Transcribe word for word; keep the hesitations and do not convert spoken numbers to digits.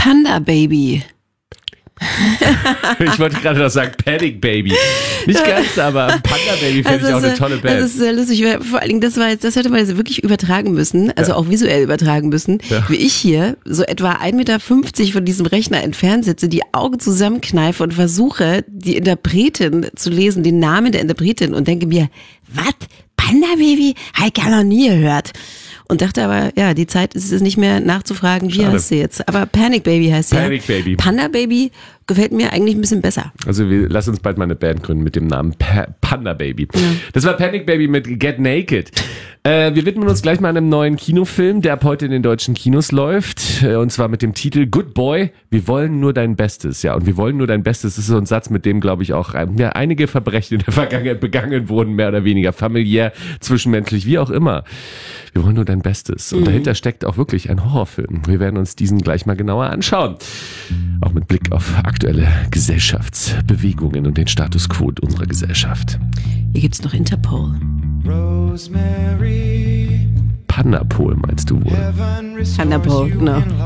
Panda Baby. Ich wollte gerade noch sagen Panic Baby. Nicht ganz, aber Panda Baby finde Also ich auch eine es- tolle Band. Das ist sehr lustig, weil vor allen Dingen, das war jetzt, das hätte man jetzt wirklich übertragen müssen, also Ja. auch visuell übertragen müssen, Ja. wie ich hier so etwa ein Meter fünfzig von diesem Rechner entfernt sitze, die Augen zusammenkneife und versuche, die Interpretin zu lesen, den Namen der Interpretin und denke mir, was? Panda Baby? Habe ich gar noch nie gehört. Und dachte aber, ja, die Zeit ist es nicht mehr nachzufragen, wie Schade. heißt sie jetzt? Aber Panic Baby heißt sie. Panic ja. Baby. Panda Baby gefällt mir eigentlich ein bisschen besser. Also wir lass uns bald mal eine Band gründen mit dem Namen pa- Panda Baby. Das war Panic Baby mit Get Naked. Äh, wir widmen uns gleich mal einem neuen Kinofilm, der ab heute in den deutschen Kinos läuft. Äh, und zwar mit dem Titel Good Boy, wir wollen nur dein Bestes. Ja, und wir wollen nur dein Bestes. Das ist so ein Satz, mit dem, glaube ich, auch äh, ja, einige Verbrechen in der Vergangenheit begangen wurden, mehr oder weniger familiär, zwischenmenschlich, wie auch immer. Wir wollen nur dein Bestes. Und dahinter steckt auch wirklich ein Horrorfilm. Wir werden uns diesen gleich mal genauer anschauen. Auch mit Blick auf aktuelle Gesellschaftsbewegungen und den Status quo unserer Gesellschaft. Hier gibt's noch Interpol. Rosemary, Pandapol meinst du wohl? heaven restores Thunderbolt, you no. in life.